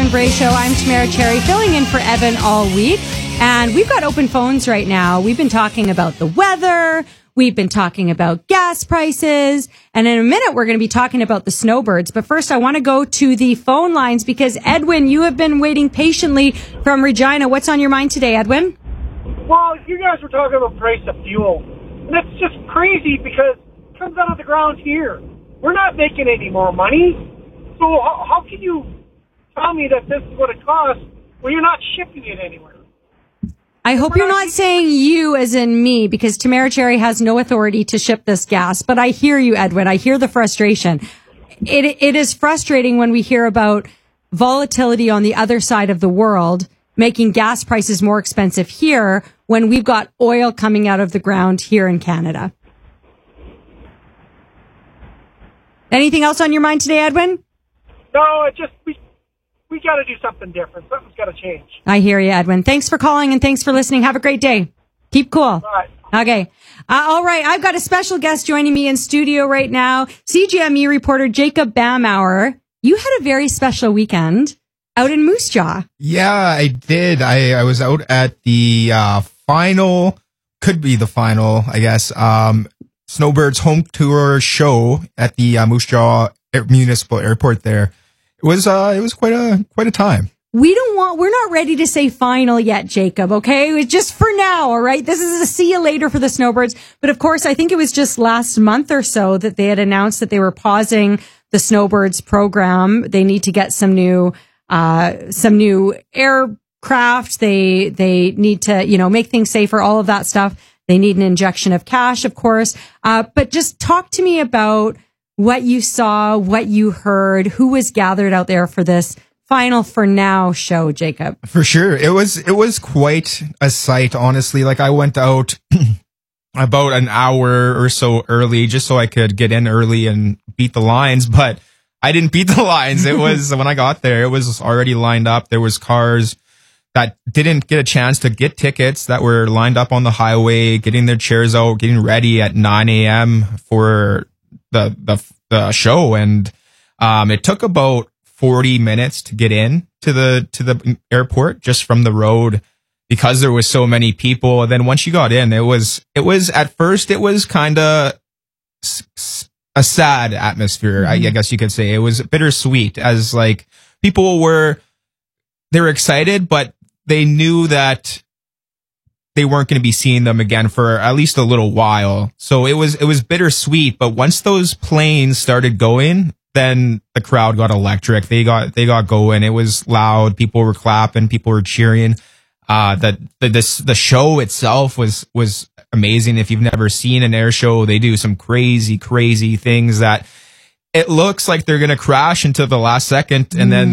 Evan Bray Show. I'm Tamara Cherry, filling in for Evan all week. And we've got open phones right now. We've been talking about the weather. We've been talking about gas prices. And in a minute, we're going to be talking about the snowbirds. But first, I want to go to the phone lines because, Edwin, you have been waiting patiently from Regina. What's on your mind today, Edwin? Well, you guys were talking about the price of fuel. And it's just crazy because it comes out of the ground here. We're not making any more money. So how can you tell me that this is what it costs when you're not shipping it anywhere? I hope you're not saying you as in me, because Tamara Cherry has no authority to ship this gas. But I hear you, Edwin. I hear the frustration. It is frustrating when we hear about volatility on the other side of the world, making gas prices more expensive here when we've got oil coming out of the ground here in Canada. Anything else on your mind today, Edwin? No, it just, we got to do something different. Something's got to change. I hear you, Edwin. Thanks for calling and thanks for listening. Have a great day. Keep cool. All right. Okay. All right. I've got a special guest joining me in studio right now. CJME reporter Jacob Bamauer. You had a very special weekend out in Moose Jaw. Yeah, I did. I was out at the final, could be the final, I guess, Snowbirds home tour show at the Moose Jaw Municipal Airport there. It was quite a time. We're not ready to say final yet, Jacob, okay? It's just for now, all right? This is a see you later for the Snowbirds. But of course, I think it was just last month or so that they had announced that they were pausing the Snowbirds program. They need to get some new aircraft. They need to, make things safer, all of that stuff. They need an injection of cash, of course. But just talk to me about what you saw, what you heard, who was gathered out there for this final for now show, Jacob. For sure. It was quite a sight, honestly. Like, I went out about an hour or so early just so I could get in early and beat the lines, but I didn't beat the lines. It was, when I got there, it was already lined up. There was cars that didn't get a chance to get tickets that were lined up on the highway, getting their chairs out, getting ready at 9 a.m. for the show. And it took about 40 minutes to get in to the airport just from the road because there was so many people. And then once you got in, it was at first it was kind of a sad atmosphere. I guess you could say it was bittersweet, as like people they were excited, but they knew that they weren't going to be seeing them again for at least a little while. So it was bittersweet. But once those planes started going, then the crowd got electric. They got going. It was loud. People were clapping. People were cheering. The show itself was amazing. If you've never seen an air show, they do some crazy things that it looks like they're going to crash into the last second. And then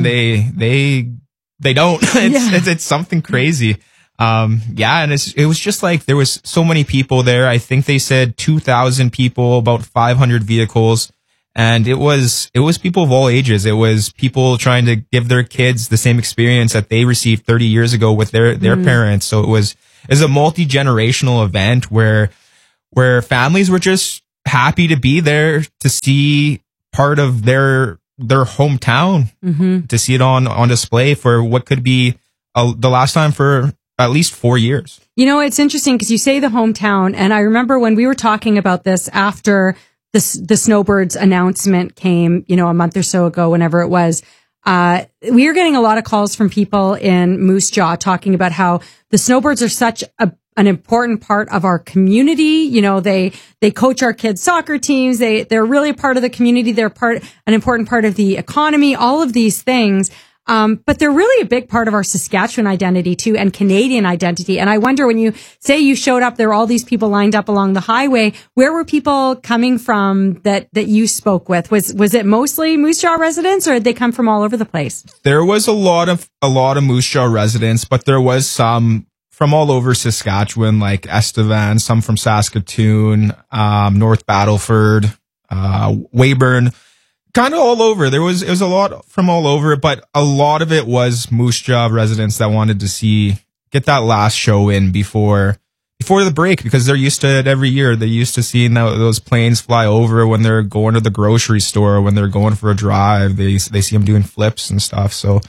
they don't. It's something crazy. And it was just like there was so many people there. I think they said 2,000 people, about 500 vehicles. And it was people of all ages. It was people trying to give their kids the same experience that they received 30 years ago with their parents. So it was a multi-generational event where families were just happy to be there to see part of their hometown, to see it on display for what could be the last time for at least 4 years. It's interesting because you say the hometown, and I remember when we were talking about this after the Snowbirds announcement came, a month or so ago, whenever it was, we were getting a lot of calls from people in Moose Jaw talking about how the Snowbirds are such an important part of our community. They coach our kids' soccer teams. They're really a part of the community. They're an important part of the economy, all of these things. But they're really a big part of our Saskatchewan identity too, and Canadian identity. And I wonder, when you say you showed up, there were all these people lined up along the highway. Where were people coming from that you spoke with? Was it mostly Moose Jaw residents, or did they come from all over the place? There was a lot of Moose Jaw residents, but there was some from all over Saskatchewan, like Estevan, some from Saskatoon, North Battleford, Weyburn. Kind of all over. It was a lot from all over, but a lot of it was Moose Jaw residents that wanted to get that last show in before the break, because they're used to it every year. They're used to seeing those planes fly over when they're going to the grocery store, when they're going for a drive. They see them doing flips and stuff. So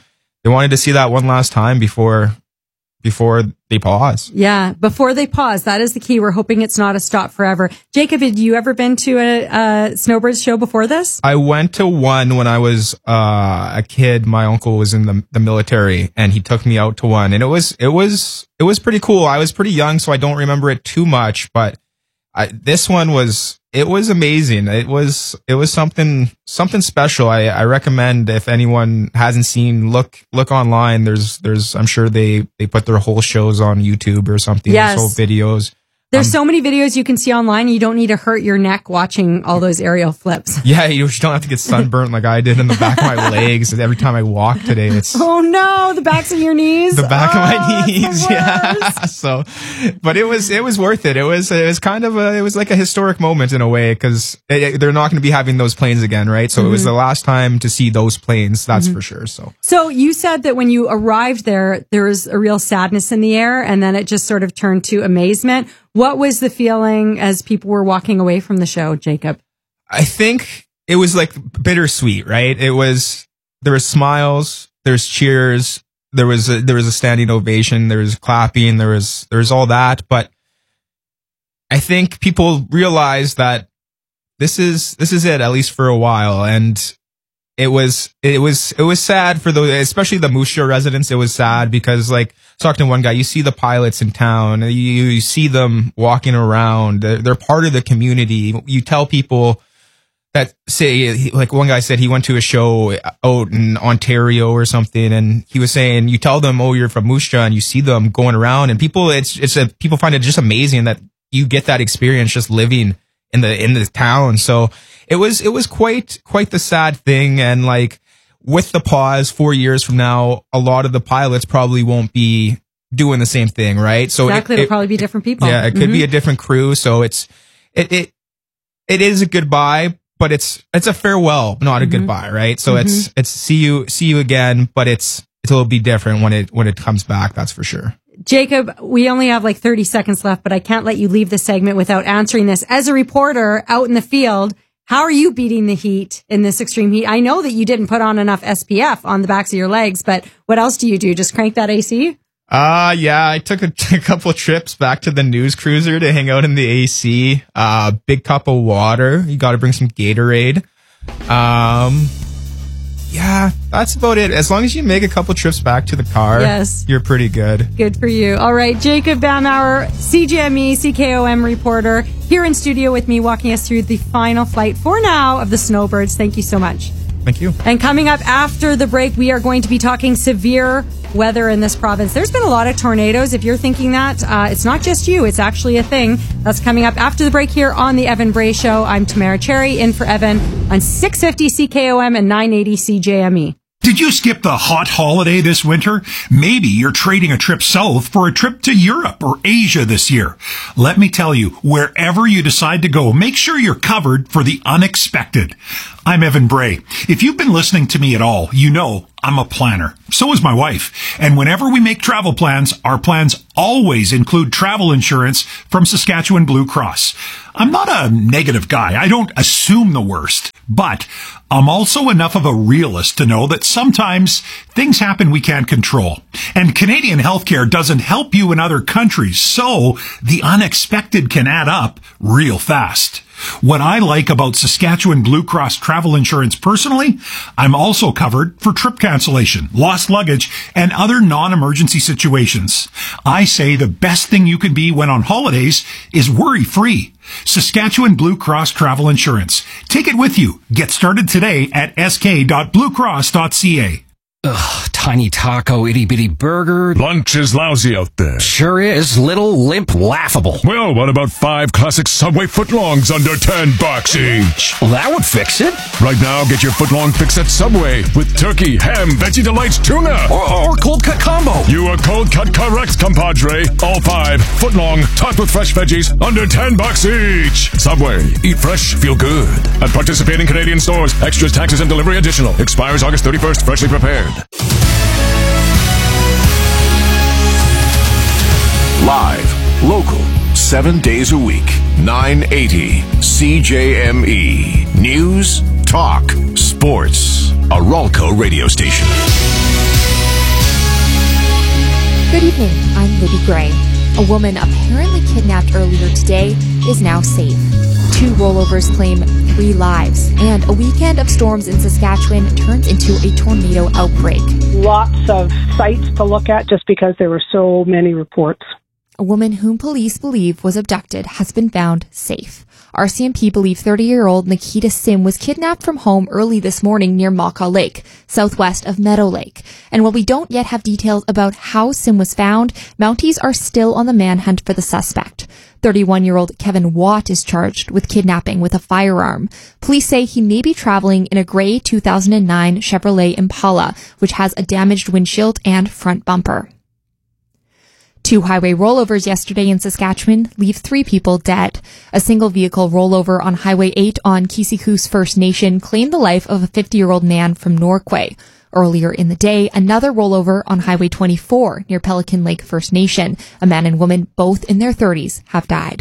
wanted to see that one last time before they pause. Yeah, before they pause. That is the key. We're hoping it's not a stop forever. Jacob, had you ever been to a Snowbirds show before this? I went to one when I was a kid. My uncle was in the military, and he took me out to one, and it was pretty cool. I was pretty young, so I don't remember it too much, but this one was amazing. It was something special. I recommend, if anyone hasn't seen, look online. There's I'm sure they put their whole shows on YouTube or something. Yes. Whole videos. There's so many videos you can see online. You don't need to hurt your neck watching all those aerial flips. Yeah, you don't have to get sunburnt like I did in the back of my legs every time I walk today. Oh no, the backs of your knees. The back of my knees. Yeah. So, but it was worth it. It was like a historic moment in a way, because they're not going to be having those planes again, right? So it was the last time to see those planes. That's for sure. So you said that when you arrived there was a real sadness in the air, and then it just sort of turned to amazement. What was the feeling as people were walking away from the show, Jacob? I think it was like bittersweet, right? there was smiles, there's cheers, there was a standing ovation, there was clapping, there was all that. But I think people realized that this is it, at least for a while. And it was sad for those, especially the Moose Jaw residents. It was sad because, like, talking to one guy, you see the pilots in town, you see them walking around. They're part of the community. You tell people that, say, like one guy said he went to a show out in Ontario or something, and he was saying, you tell them, oh, you're from Moose Jaw, and you see them going around, and people find it just amazing that you get that experience just living in the town. So it was quite the sad thing. And, like, with the pause 4 years from now, a lot of the pilots probably won't be doing the same thing, right? So exactly, it'll probably be different people. Yeah, it could be a different crew. So it is a goodbye, but it's a farewell, not a goodbye, right? So it's see you again, but it'll be different when it comes back. That's for sure. Jacob, we only have like 30 seconds left, but I can't let you leave the segment without answering this. As a reporter out in the field, how are you beating the heat in this extreme heat? I know that you didn't put on enough SPF on the backs of your legs, but what else do you do? Just crank that AC? Yeah, I took a couple of trips back to the news cruiser to hang out in the AC. Big cup of water. You got to bring some Gatorade. Yeah, that's about it. As long as you make a couple trips back to the car, yes, you're pretty good. Good for you. All right, Jacob Bamauer, CJME, CKOM reporter, here in studio with me, walking us through the final flight for now of the Snowbirds. Thank you so much. Thank you. And coming up after the break, we are going to be talking severe weather in this province. There's been a lot of tornadoes. If you're thinking that, it's not just you. It's actually a thing. That's coming up after the break here on The Evan Bray Show. I'm Tamara Cherry, in for Evan on 650 CKOM and 980 CJME. Did you skip the hot holiday this winter? Maybe you're trading a trip south for a trip to Europe or Asia this year. Let me tell you, wherever you decide to go, make sure you're covered for the unexpected. I'm Evan Bray. If you've been listening to me at all, you know I'm a planner. So is my wife. And whenever we make travel plans, our plans always include travel insurance from Saskatchewan Blue Cross. I'm not a negative guy. I don't assume the worst. But I'm also enough of a realist to know that sometimes things happen we can't control. And Canadian healthcare doesn't help you in other countries, so the unexpected can add up real fast. What I like about Saskatchewan Blue Cross travel insurance personally, I'm also covered for trip cancellation, lost luggage, and other non-emergency situations. I say the best thing you can be when on holidays is worry-free. Saskatchewan Blue Cross Travel Insurance. Take it with you. Get started today at sk.bluecross.ca. Ugh, tiny taco, itty-bitty burger. Lunch is lousy out there. Sure is. Little, limp, laughable. Well, what about 5 classic Subway footlongs under $10 each? Well, that would fix it. Right now, get your footlong fix at Subway with turkey, ham, Veggie Delights, tuna. Or cold cut combo. You are cold cut correct, compadre. All 5 footlong, topped with fresh veggies, under $10 each. Subway. Eat fresh, feel good. At participating Canadian stores. Extras, taxes, and delivery additional. Expires August 31st. Freshly prepared. Live, local, 7 days a week, 980 CJME. News, talk, sports. A Ralco radio station. Good evening, I'm Libby Gray. A woman apparently kidnapped earlier today is now safe. 2 rollovers claim 3 lives, and a weekend of storms in Saskatchewan turns into a tornado outbreak. Lots of sites to look at just because there were so many reports. A woman whom police believe was abducted has been found safe. RCMP believe 30-year-old Nikita Sim was kidnapped from home early this morning near Maka Lake, southwest of Meadow Lake. And while we don't yet have details about how Sim was found, Mounties are still on the manhunt for the suspect. 31-year-old Kevin Watt is charged with kidnapping with a firearm. Police say he may be traveling in a gray 2009 Chevrolet Impala, which has a damaged windshield and front bumper. 2 highway rollovers yesterday in Saskatchewan leave 3 people dead. A single vehicle rollover on Highway 8 on Kisikoos First Nation claimed the life of a 50-year-old man from Norquay. Earlier in the day, another rollover on Highway 24 near Pelican Lake First Nation. A man and woman, both in their 30s, have died.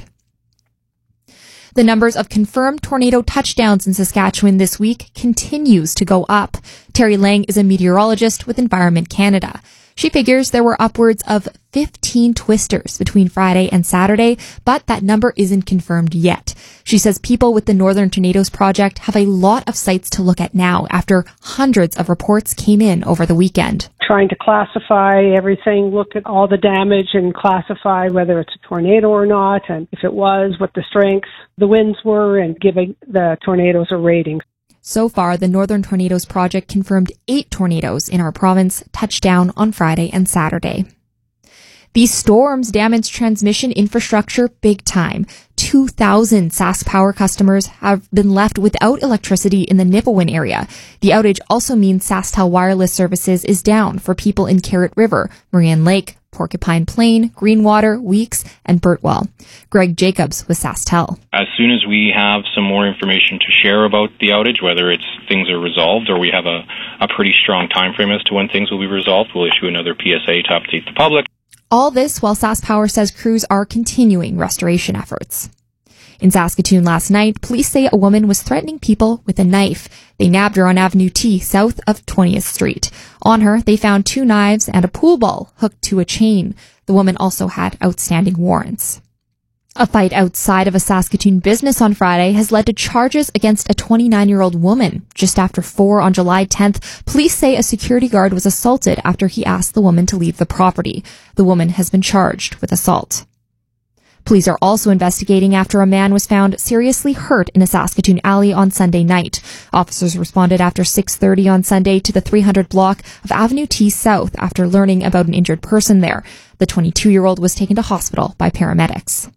The numbers of confirmed tornado touchdowns in Saskatchewan this week continues to go up. Terry Lang is a meteorologist with Environment Canada. She figures there were upwards of 15 twisters between Friday and Saturday, but that number isn't confirmed yet. She says people with the Northern Tornadoes Project have a lot of sites to look at now after hundreds of reports came in over the weekend. Trying to classify everything, look at all the damage and classify whether it's a tornado or not, and if it was, what the strengths, the winds were, and giving the tornadoes a rating. So far, the Northern Tornadoes Project confirmed 8 tornadoes in our province touched down on Friday and Saturday. These storms damaged transmission infrastructure big time. 2,000 SaskPower customers have been left without electricity in the Nipawin area. The outage also means SaskTel wireless services is down for people in Carrot River, Marianne Lake, Porcupine Plain, Greenwater, Weeks, and Burtwell. Greg Jacobs with SaskTel. As soon as we have some more information to share about the outage, whether it's things are resolved or we have a pretty strong time frame as to when things will be resolved, we'll issue another PSA to update the public. All this while SaskPower says crews are continuing restoration efforts. In Saskatoon last night, police say a woman was threatening people with a knife. They nabbed her on Avenue T, south of 20th Street. On her, they found 2 knives and a pool ball hooked to a chain. The woman also had outstanding warrants. A fight outside of a Saskatoon business on Friday has led to charges against a 29-year-old woman. Just after 4 on July 10th, police say a security guard was assaulted after he asked the woman to leave the property. The woman has been charged with assault. Police are also investigating after a man was found seriously hurt in a Saskatoon alley on Sunday night. Officers responded after 6:30 on Sunday to the 300 block of Avenue T South after learning about an injured person there. The 22-year-old was taken to hospital by paramedics.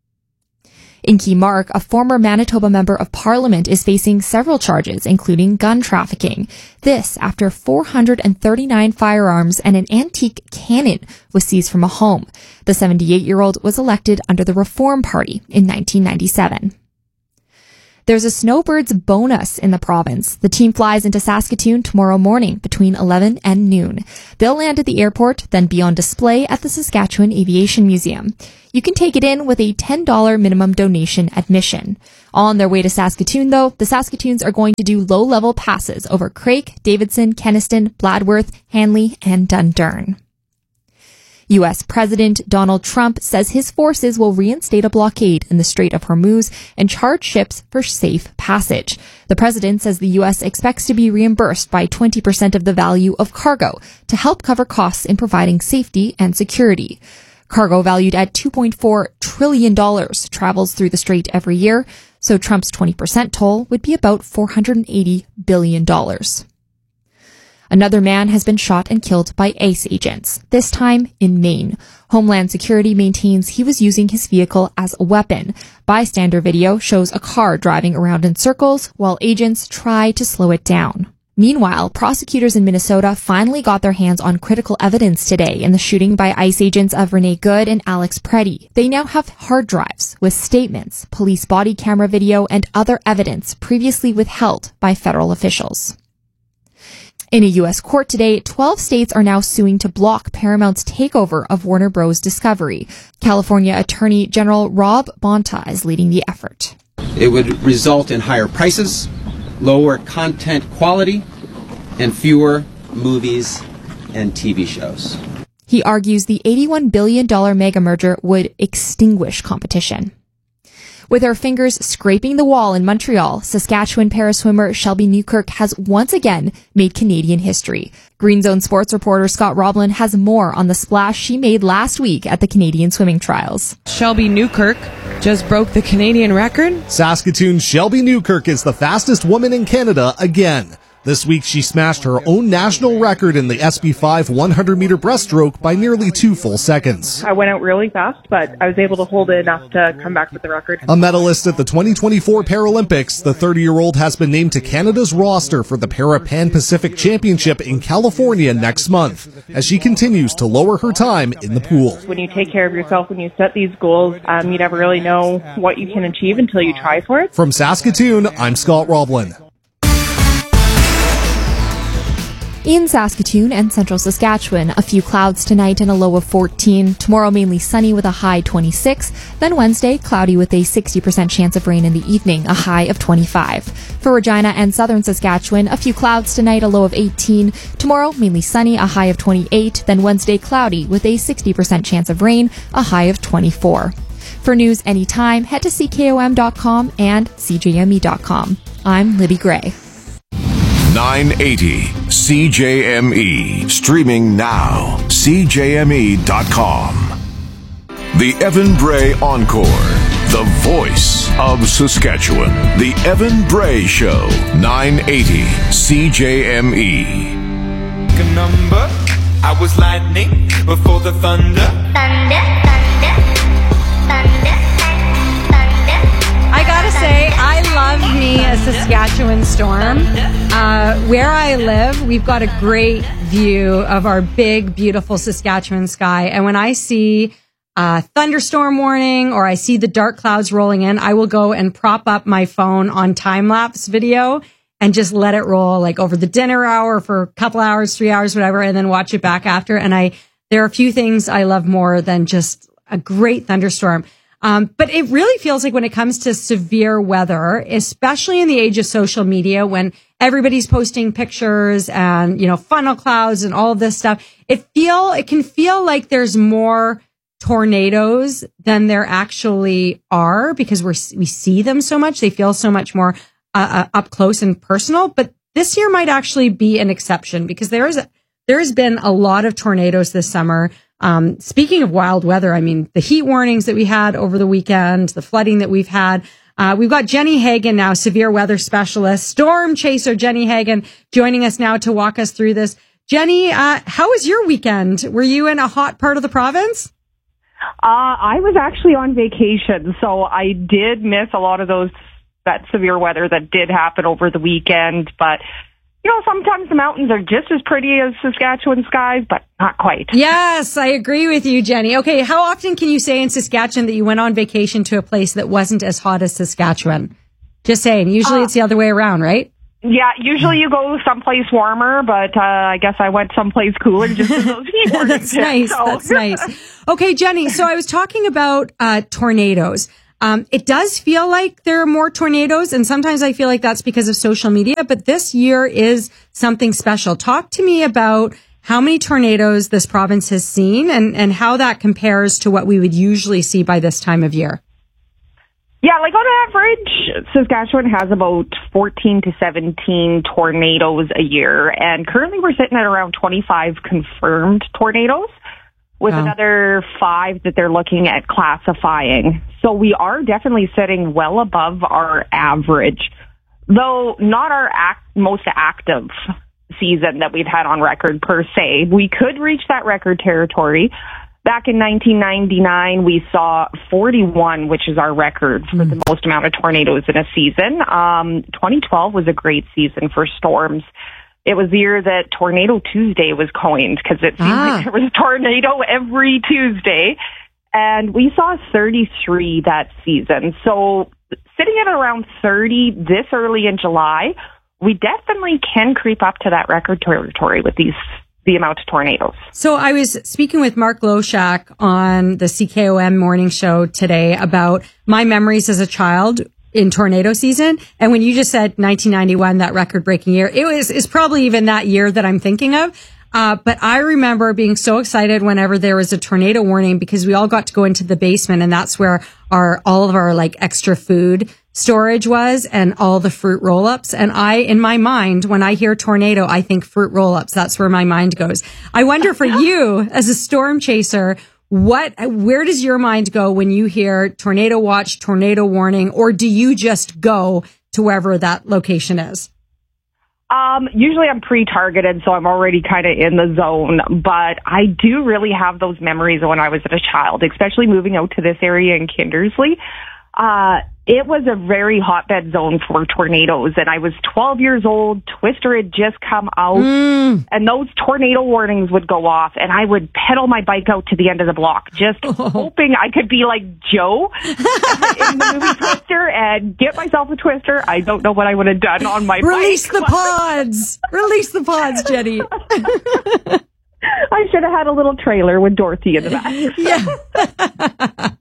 Inky Mark, a former Manitoba Member of Parliament, is facing several charges, including gun trafficking. This after 439 firearms and an antique cannon was seized from a home. The 78-year-old was elected under the Reform Party in 1997. There's a snowbirds bonus in the province. The team flies into Saskatoon tomorrow morning between 11 and noon. They'll land at the airport, then be on display at the Saskatchewan Aviation Museum. You can take it in with a $10 minimum donation admission. On their way to Saskatoon, though, the Saskatoons are going to do low-level passes over Craik, Davidson, Kenaston, Bladworth, Hanley, and Dundurn. U.S. President Donald Trump says his forces will reinstate a blockade in the Strait of Hormuz and charge ships for safe passage. The president says the U.S. expects to be reimbursed by 20% of the value of cargo to help cover costs in providing safety and security. Cargo valued at $2.4 trillion travels through the strait every year, so Trump's 20% toll would be about $480 billion. Another man has been shot and killed by ICE agents, this time in Maine. Homeland Security maintains he was using his vehicle as a weapon. Bystander video shows a car driving around in circles while agents try to slow it down. Meanwhile, prosecutors in Minnesota finally got their hands on critical evidence today in the shooting by ICE agents of Renee Good and Alex Preddy. They now have hard drives with statements, police body camera video, and other evidence previously withheld by federal officials. In a U.S. court today, 12 states are now suing to block Paramount's takeover of Warner Bros. Discovery. California Attorney General Rob Bonta is leading the effort. It would result in higher prices, lower content quality, and fewer movies and TV shows. He argues the $81 billion mega merger would extinguish competition. With her fingers scraping the wall in Montreal, Saskatchewan paraswimmer Shelby Newkirk has once again made Canadian history. Green Zone Sports reporter Scott Roblin has more on the splash she made last week at the Canadian Swimming Trials. Shelby Newkirk just broke the Canadian record. Saskatoon's Shelby Newkirk is the fastest woman in Canada again. This week, she smashed her own national record in the SB5 100-meter breaststroke by nearly 2 full seconds. I went out really fast, but I was able to hold it enough to come back with the record. A medalist at the 2024 Paralympics, the 30-year-old has been named to Canada's roster for the Para-Pan-Pacific Championship in California next month, as she continues to lower her time in the pool. When you take care of yourself, when you set these goals, you never really know what you can achieve until you try for it. From Saskatoon, I'm Scott Roblin. In Saskatoon and central Saskatchewan, a few clouds tonight and a low of 14. Tomorrow, mainly sunny with a high 26. Then Wednesday, cloudy with a 60% chance of rain in the evening, a high of 25. For Regina and southern Saskatchewan, a few clouds tonight, a low of 18. Tomorrow, mainly sunny, a high of 28. Then Wednesday, cloudy with a 60% chance of rain, a high of 24. For news anytime, head to CKOM.com and CJME.com. I'm Libby Gray. 980 CJME. Streaming now. CJME.com. The Evan Bray Encore. The voice of Saskatchewan. The Evan Bray Show. 980 CJME. A number. I was lightning before the thunder. Thunder. I gotta say, I love me a Saskatchewan storm. Where I live, we've got a great view of our big, beautiful Saskatchewan sky. And when I see a thunderstorm warning or I see the dark clouds rolling in, I will go and prop up my phone on time-lapse video and just let it roll like over the dinner hour for a couple hours, 3 hours, whatever, and then watch it back after. And there are a few things I love more than just a great thunderstorm. But it really feels like when it comes to severe weather, especially in the age of social media, when everybody's posting pictures and, funnel clouds and all of this stuff, it can feel like there's more tornadoes than there actually are because we see them so much. They feel so much more up close and personal. But this year might actually be an exception because there has been a lot of tornadoes this summer. Speaking of wild weather, I mean, the heat warnings that we had over the weekend, the flooding that we've had. We've got Jenny Hagen now, severe weather specialist, storm chaser Jenny Hagen, joining us now to walk us through this. Jenny, how was your weekend? Were you in a hot part of the province? I was actually on vacation, so I did miss a lot of that severe weather that did happen over the weekend, but sometimes the mountains are just as pretty as Saskatchewan skies, but not quite. Yes, I agree with you, Jenny. Okay, how often can you say in Saskatchewan that you went on vacation to a place that wasn't as hot as Saskatchewan? Just saying. Usually it's the other way around, right? Yeah, usually you go someplace warmer, but I guess I went someplace cooler just as those heat warnings. That's nice. So. That's nice. Okay, Jenny, so I was talking about tornadoes. It does feel like there are more tornadoes, and sometimes I feel like that's because of social media, but this year is something special. Talk to me about how many tornadoes this province has seen and how that compares to what we would usually see by this time of year. Yeah, like on average, Saskatchewan has about 14 to 17 tornadoes a year, and currently we're sitting at around 25 confirmed tornadoes, with another 5 that they're looking at classifying. So we are definitely sitting well above our average, though not our most active season that we've had on record per se. We could reach that record territory. Back in 1999, we saw 41, which is our record for the most amount of tornadoes in a season. 2012 was a great season for storms. It was the year that Tornado Tuesday was coined because it seemed like there was a tornado every Tuesday. And we saw 33 that season. So sitting at around 30 this early in July, we definitely can creep up to that record territory with the amount of tornadoes. So I was speaking with Mark Loshak on the CKOM morning show today about my memories as a child in tornado season. And when you just said 1991, that record-breaking year, it's probably even that year that I'm thinking of. But I remember being so excited whenever there was a tornado warning because we all got to go into the basement, and that's where all of our like extra food storage was and all the fruit roll-ups. And in my mind, when I hear tornado, I think fruit roll-ups. That's where my mind goes. I wonder for you as a storm chaser, where does your mind go when you hear tornado watch, tornado warning, or do you just go to wherever that location is? Usually I'm pre-targeted, so I'm already kind of in the zone, but I do really have those memories of when I was a child, especially moving out to this area in Kindersley. It was a very hotbed zone for tornadoes, and I was 12 years old. Twister had just come out, and those tornado warnings would go off, and I would pedal my bike out to the end of the block, just hoping I could be like Joe in the movie Twister and get myself a Twister. I don't know what I would have done on my Release bike. the pods! Release the pods, Jenny. I should have had a little trailer with Dorothy in the back. Yeah.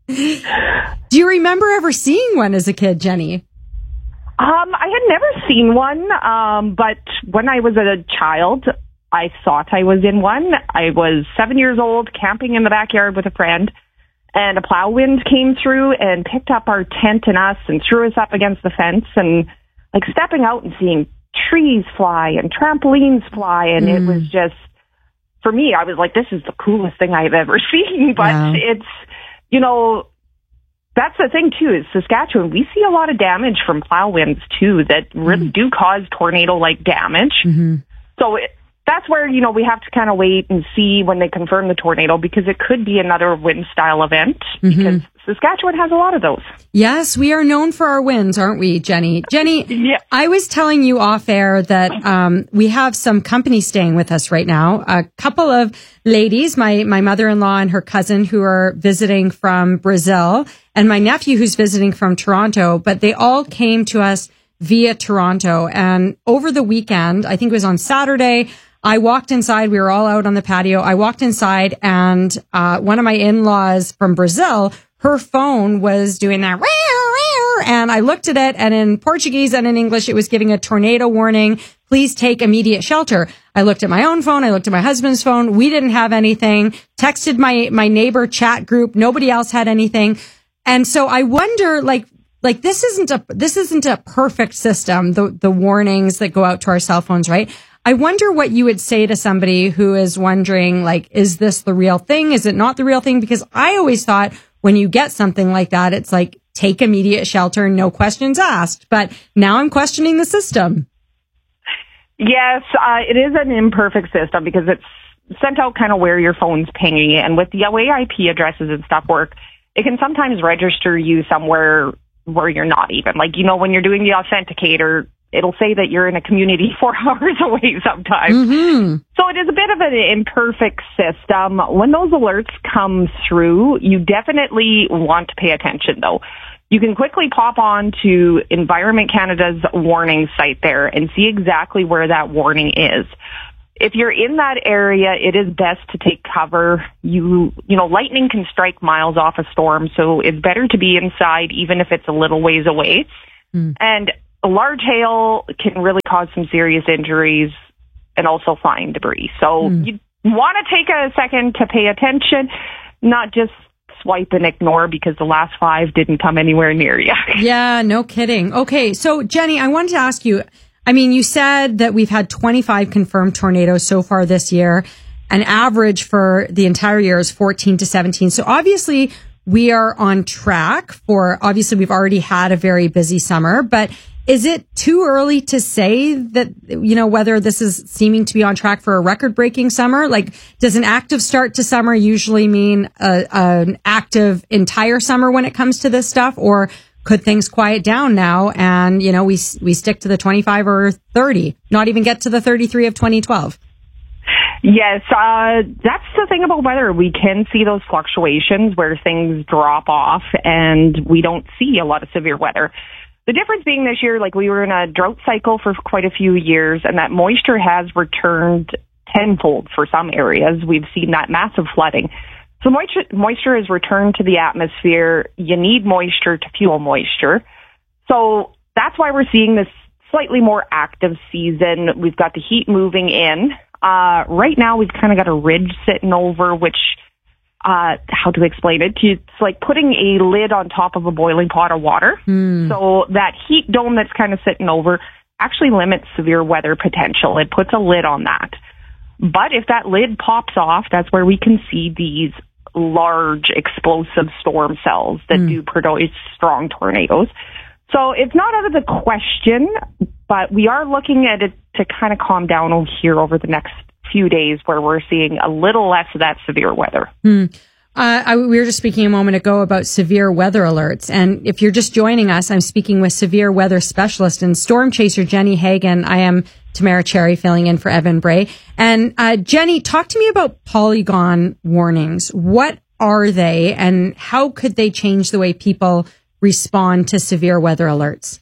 Do you remember ever seeing one as a kid, Jenny? I had never seen one, but when I was a child, I thought I was in one. I was 7 years old, camping in the backyard with a friend, and a plow wind came through and picked up our tent and us and threw us up against the fence, and like stepping out and seeing trees fly and trampolines fly, and it was just, for me, I was like, this is the coolest thing I've ever seen, but it's, you know, that's the thing, too, is Saskatchewan, we see a lot of damage from plow winds, too, that really do cause tornado-like damage. So that's where, you know, we have to kind of wait and see when they confirm the tornado, because it could be another wind-style event, because Saskatchewan has a lot of those. Yes, we are known for our winds, aren't we, Jenny? Jenny, I was telling you off air that we have some company staying with us right now. A couple of ladies, my mother-in-law and her cousin, who are visiting from Brazil, and my nephew who's visiting from Toronto, but they all came to us via Toronto. And over the weekend, I think it was on Saturday, I walked inside. We were all out on the patio. I walked inside, and one of my in-laws from Brazil, her phone was doing that, and I looked at it, and in Portuguese and in English, it was giving a tornado warning. Please take immediate shelter. I looked at my own phone. I looked at my husband's phone. We didn't have anything. Texted my neighbor chat group. Nobody else had anything. And so I wonder, like this isn't a perfect system. The warnings that go out to our cell phones, right? I wonder what you would say to somebody who is wondering, like, is this the real thing? Is it not the real thing? Because I always thought when you get something like that, it's like, take immediate shelter, no questions asked. But now I'm questioning the system. Yes, it is an imperfect system because it's sent out kind of where your phone's pinging. And with the way IP addresses and stuff work, it can sometimes register you somewhere where you're not even. Like, you know, when you're doing the authenticator, it'll say that you're in a community 4 hours away sometimes. So it is a bit of an imperfect system. When those alerts come through, you definitely want to pay attention, though. You can quickly pop on to Environment Canada's warning site there and see exactly where that warning is. If you're in that area, it is best to take cover. You know, lightning can strike miles off a storm, so it's better to be inside even if it's a little ways away. And a large hail can really cause some serious injuries and also flying debris. So you want to take a second to pay attention, not just swipe and ignore because the last 5 didn't come anywhere near you. Yeah, no kidding. Okay, so Jenny, I wanted to ask you, I mean, you said that we've had 25 confirmed tornadoes so far this year. An average for the entire year is 14 to 17. So obviously we are on track obviously we've already had a very busy summer, but is it too early to say that, you know, whether this is seeming to be on track for a record-breaking summer? Like, does an active start to summer usually mean an active entire summer when it comes to this stuff? Or could things quiet down now and, you know, we stick to the 25 or 30, not even get to the 33 of 2012? Yes, that's the thing about weather. We can see those fluctuations where things drop off and we don't see a lot of severe weather. The difference being this year, like we were in a drought cycle for quite a few years, and that moisture has returned tenfold for some areas. We've seen that massive flooding. So moisture has returned to the atmosphere. You need moisture to fuel moisture. So that's why we're seeing this slightly more active season. We've got the heat moving in. Right now, we've kind of got a ridge sitting over, which, how to explain it? It's like putting a lid on top of a boiling pot of water. So that heat dome that's kind of sitting over actually limits severe weather potential. It puts a lid on that. But if that lid pops off, that's where we can see these large explosive storm cells that do produce strong tornadoes. So it's not out of the question, but we are looking at it to kind of calm down here over the next few days where we're seeing a little less of that severe weather. We were just speaking a moment ago about severe weather alerts. And if you're just joining us, I'm speaking with severe weather specialist and storm chaser Jenny Hagen. I am Tamara Cherry filling in for Evan Bray. And Jenny, talk to me about polygon warnings. What are they and how could they change the way people respond to severe weather alerts?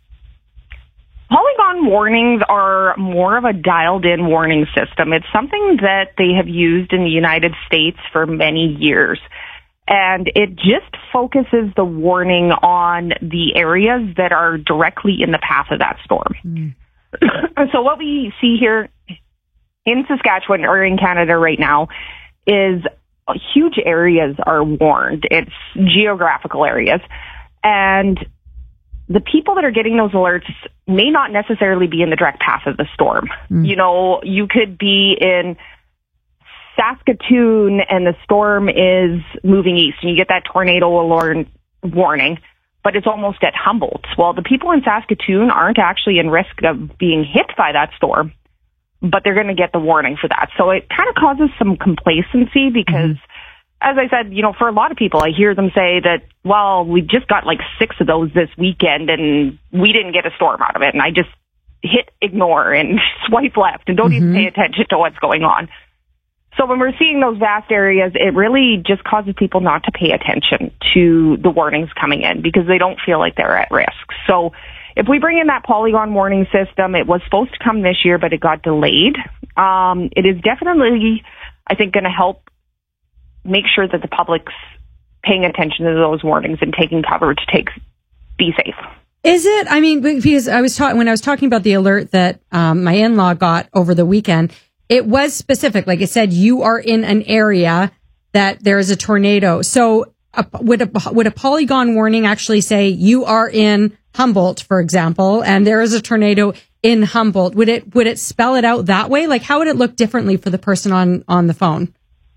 Polygon warnings are more of a dialed-in warning system. It's something that they have used in the United States for many years. And it just focuses the warning on the areas that are directly in the path of that storm. So what we see here in Saskatchewan or in Canada right now is huge areas are warned. It's geographical areas. And the people that are getting those alerts may not necessarily be in the direct path of the storm. You know, you could be in Saskatoon and the storm is moving east and you get that tornado alert warning, but it's almost at Humboldt. Well, the people in Saskatoon aren't actually in risk of being hit by that storm, but they're going to get the warning for that. So it kind of causes some complacency because, as I said, you know, for a lot of people, I hear them say that, well, we just got like 6 of those this weekend and we didn't get a storm out of it. And I just hit ignore and swipe left and don't even pay attention to what's going on. So when we're seeing those vast areas, it really just causes people not to pay attention to the warnings coming in because they don't feel like they're at risk. So if we bring in that polygon warning system, it was supposed to come this year, but it got delayed. It is definitely, I think, going to help make sure that the public's paying attention to those warnings and taking cover to be safe. Is it? I mean, because when I was talking about the alert that my in-law got over the weekend, it was specific. Like it said, you are in an area that there is a tornado. So would a polygon warning actually say you are in Humboldt, for example, and there is a tornado in Humboldt? Would it spell it out that way? Like how would it look differently for the person on the phone?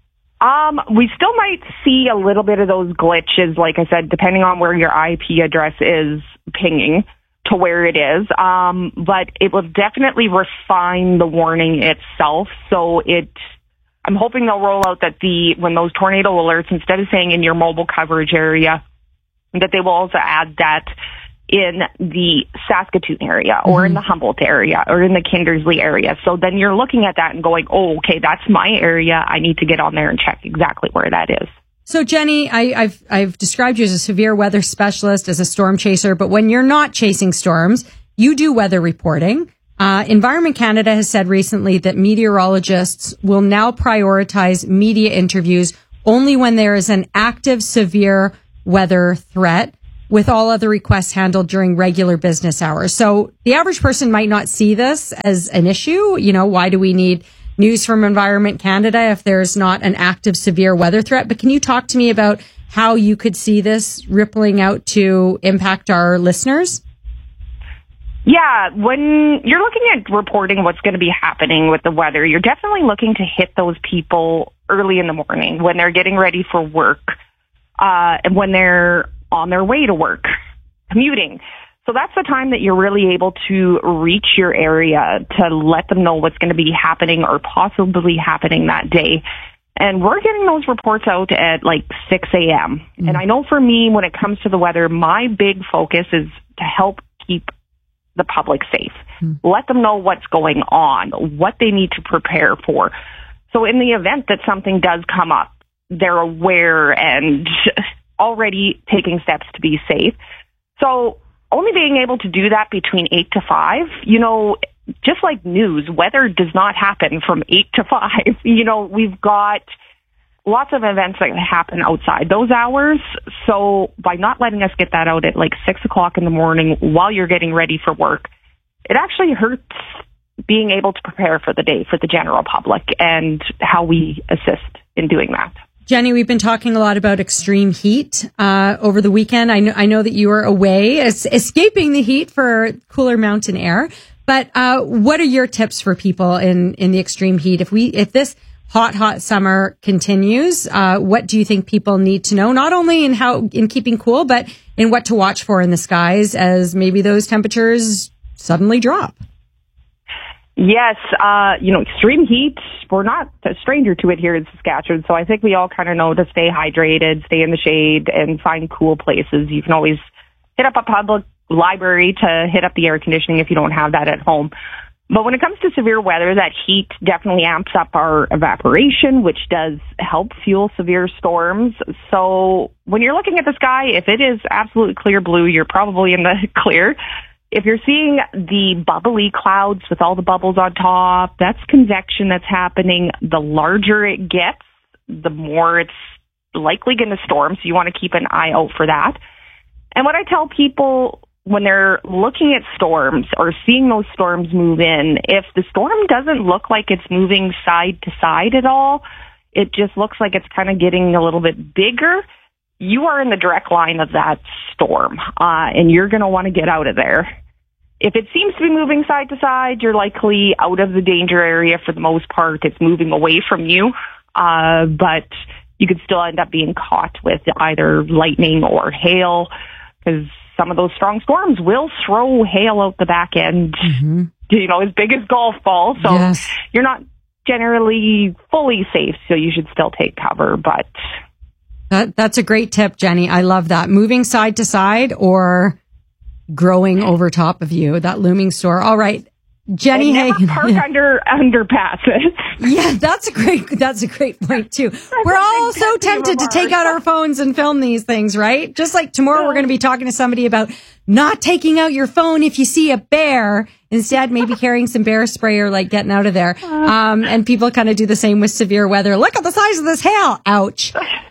We still might see a little bit of those glitches, like I said, depending on where your IP address is pinging to where it is. But it will definitely refine the warning itself. So I'm hoping they'll roll out that when those tornado alerts, instead of saying in your mobile coverage area, that they will also add that in the Saskatoon area or in the Humboldt area or in the Kindersley area. So then you're looking at that and going, oh, okay, that's my area. I need to get on there and check exactly where that is. So Jenny, I've described you as a severe weather specialist, as a storm chaser, but when you're not chasing storms, you do weather reporting. Environment Canada has said recently that meteorologists will now prioritize media interviews only when there is an active severe weather threat, with all other requests handled during regular business hours. So the average person might not see this as an issue. You know, why do we need news from Environment Canada if there's not an active severe weather threat? But can you talk to me about how you could see this rippling out to impact our listeners? Yeah, when you're looking at reporting what's going to be happening with the weather, you're definitely looking to hit those people early in the morning when they're getting ready for work, and when they're on their way to work, commuting. So that's the time that you're really able to reach your area to let them know what's going to be happening or possibly happening that day. And we're getting those reports out at like 6 a.m. And I know for me, when it comes to the weather, my big focus is to help keep the public safe. Let them know what's going on, what they need to prepare for. So in the event that something does come up, they're aware and already taking steps to be safe. So only being able to do that between 8 to 5, you know, just like news, weather does not happen from 8 to 5. You know, we've got lots of events that happen outside those hours. So by not letting us get that out at like 6 o'clock in the morning while you're getting ready for work, it actually hurts being able to prepare for the day for the general public and how we assist in doing that. Jenny, we've been talking a lot about extreme heat over the weekend. I know that you were away, escaping the heat for cooler mountain air. But what are your tips for people in the extreme heat? If this hot summer continues, what do you think people need to know? Not only in keeping cool, but in what to watch for in the skies as maybe those temperatures suddenly drop. Yes, extreme heat, we're not a stranger to it here in Saskatchewan, so I think we all kind of know to stay hydrated, stay in the shade, and find cool places. You can always hit up a public library to hit up the air conditioning if you don't have that at home. But when it comes to severe weather, that heat definitely amps up our evaporation, which does help fuel severe storms. So when you're looking at the sky, if it is absolutely clear blue, you're probably in the clear. If you're seeing the bubbly clouds with all the bubbles on top, that's convection that's happening. The larger it gets, the more it's likely going to storm. So you want to keep an eye out for that. And what I tell people when they're looking at storms or seeing those storms move in, if the storm doesn't look like it's moving side to side at all, it just looks like it's kind of getting a little bit bigger, you are in the direct line of that storm, and you're going to want to get out of there. If it seems to be moving side to side, you're likely out of the danger area for the most part. It's moving away from you, but you could still end up being caught with either lightning or hail, because some of those strong storms will throw hail out the back end, as big as golf balls. So you're not generally fully safe, so you should still take cover, but... That's a great tip, Jenny. I love that. Moving side to side or growing over top of you, that looming storm. All right. Jenny Hagen. Park under underpasses. Yeah, that's a great point too. We're all so tempted to take out our phones and film these things, right? Just like tomorrow we're going to be talking to somebody about not taking out your phone if you see a bear. Instead, maybe carrying some bear spray or like getting out of there. And people kind of do the same with severe weather. Look at the size of this hail. Ouch.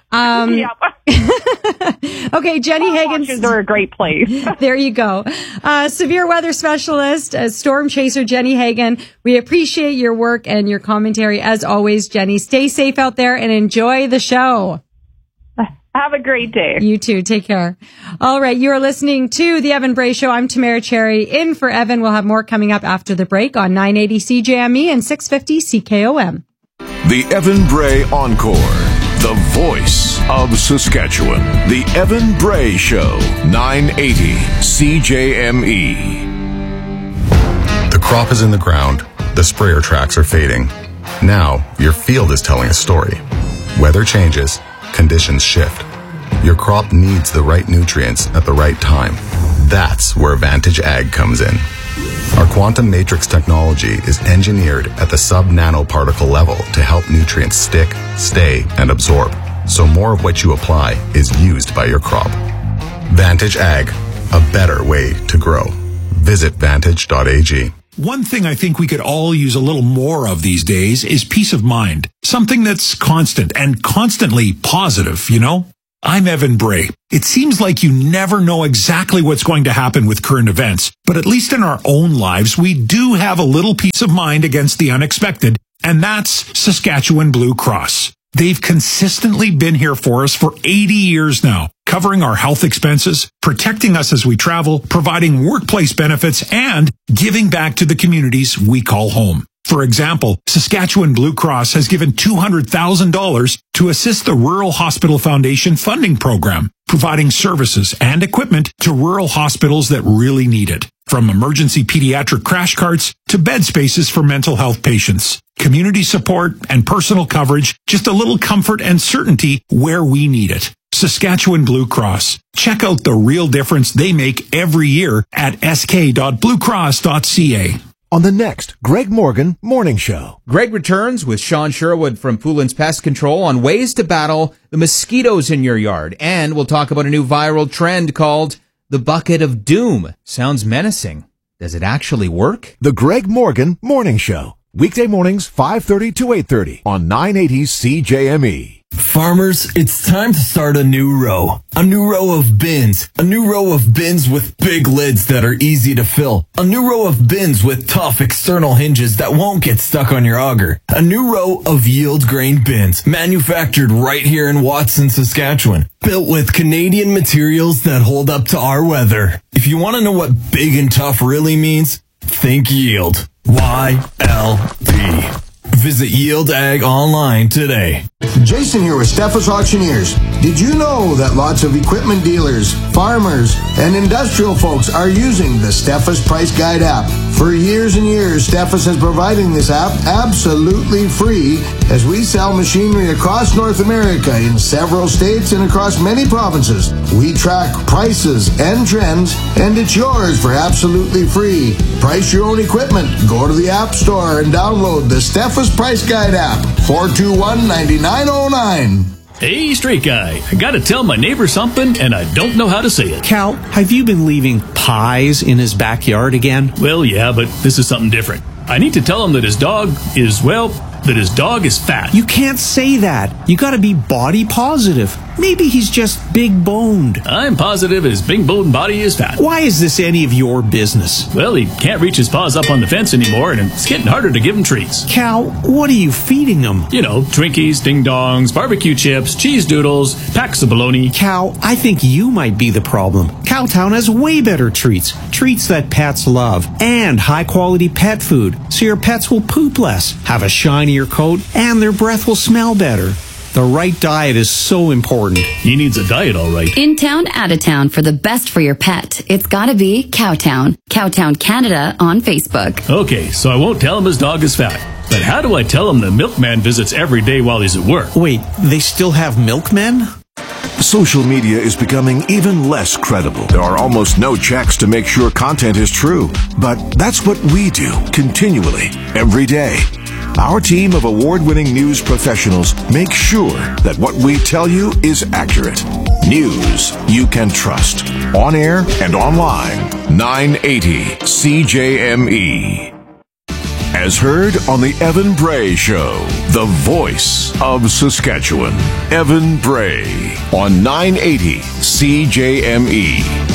Okay, Jenny Hagen. They're a great place. There you go. Severe weather specialist, storm chaser Jenny Hagen. We appreciate your work and your commentary as always, Jenny. Stay safe out there and enjoy the show. Have a great day. You too. Take care. All right. You are listening to The Evan Bray Show. I'm Tamara Cherry in for Evan. We'll have more coming up after the break on 980 CJME and 650 CKOM. The Evan Bray Encore. The voice of Saskatchewan. The Evan Bray Show. 980 CJME. The crop is in the ground. The sprayer tracks are fading. Now, your field is telling a story. Weather changes. Conditions shift. Your crop needs the right nutrients at the right time. That's where Vantage Ag comes in. Our quantum matrix technology is engineered at the sub-nanoparticle level to help nutrients stick, stay, and absorb, so more of what you apply is used by your crop. Vantage Ag, a better way to grow. Visit vantage.ag. One thing I think we could all use a little more of these days is peace of mind. Something that's constant and constantly positive, you know? I'm Evan Bray. It seems like you never know exactly what's going to happen with current events, but at least in our own lives, we do have a little peace of mind against the unexpected, and that's Saskatchewan Blue Cross. They've consistently been here for us for 80 years now, covering our health expenses, protecting us as we travel, providing workplace benefits, and giving back to the communities we call home. For example, Saskatchewan Blue Cross has given $200,000 to assist the Rural Hospital Foundation funding program, providing services and equipment to rural hospitals that really need it. From emergency pediatric crash carts to bed spaces for mental health patients, community support and personal coverage, just a little comfort and certainty where we need it. Saskatchewan Blue Cross. Check out the real difference they make every year at sk.bluecross.ca. On the next Greg Morgan Morning Show. Greg returns with Sean Sherwood from Poulin's Pest Control on ways to battle the mosquitoes in your yard. And we'll talk about a new viral trend called the Bucket of Doom. Sounds menacing. Does it actually work? The Greg Morgan Morning Show. Weekday mornings 5:30 to 8:30 on 980 CJME. Farmers, it's time to start a new row. A new row of bins. A new row of bins with big lids that are easy to fill. A new row of bins with tough external hinges that won't get stuck on your auger. A new row of yield grain bins, manufactured right here in Watson, Saskatchewan. Built with Canadian materials that hold up to our weather. If you want to know what big and tough really means, think yield. YLD. Visit Yield Ag online today. Jason here with Steffes Auctioneers. Did you know that lots of equipment dealers, farmers, and industrial folks are using the Steffes Price Guide app? For years and years, Steffes has providing this app absolutely free as we sell machinery across North America in several states and across many provinces. We track prices and trends, and it's yours for absolutely free. Price your own equipment. Go to the App Store and download the Steffes Price Guide app. 421-9909. Hey, straight guy, I gotta tell my neighbor something, and I don't know how to say it. Cal, have you been leaving pies in his backyard again? Well, yeah, but this is something different. I need to tell him that his dog is fat. You can't say that. You gotta be body positive. Maybe he's just big boned. I'm positive his big boned body is fat. Why is this any of your business? Well, he can't reach his paws up on the fence anymore, and it's getting harder to give him treats. Cal, what are you feeding him? You know, Twinkies, Ding Dongs, barbecue chips, cheese doodles, packs of bologna. Cal, I think you might be the problem. Cowtown has way better treats. Treats that pets love. And high-quality pet food, so your pets will poop less, have a shinier coat, and their breath will smell better. The right diet is so important. He needs a diet, all right. In town, out of town, for the best for your pet, it's gotta be Cowtown. Cowtown Canada on Facebook. Okay, so I won't tell him his dog is fat. But how do I tell him the milkman visits every day while he's at work? Wait, they still have milkmen? Social media is becoming even less credible. There are almost no checks to make sure content is true. But that's what we do continually, every day. Our team of award-winning news professionals make sure that what we tell you is accurate. News you can trust. On air and online. 980 CJME. As heard on the Evan Bray Show, the voice of Saskatchewan. Evan Bray on 980 CJME.